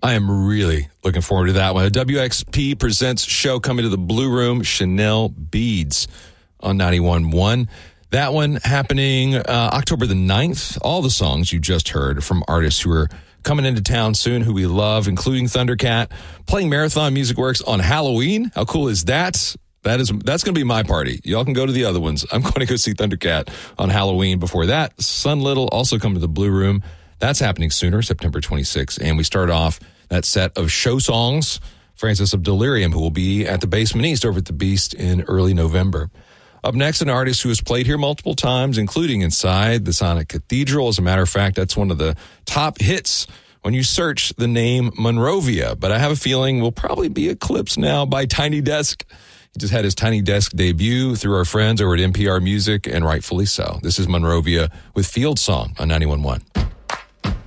I am really looking forward to that one. A WXP Presents show coming to the Blue Room, Chanel Beads on 91.1. That one happening October the 9th. All the songs you just heard from artists who are coming into town soon, who we love, including Thundercat, playing Marathon Music Works on Halloween. How cool is that? That's going to be my party. Y'all can go to the other ones. I'm going to go see Thundercat on Halloween. Before that, Sun Little also coming to the Blue Room. That's happening sooner, September 26th. And we start off that set of show songs, Francis of Delirium, who will be at the Basement East over at the Beast in early November. Up next, an artist who has played here multiple times, including inside the Sonic Cathedral. As a matter of fact, that's one of the top hits when you search the name Monrovia. But I have a feeling will probably be eclipsed now by Tiny Desk. He just had his Tiny Desk debut through our friends over at NPR Music, and rightfully so. This is Monrovia with Field Song on 91.1.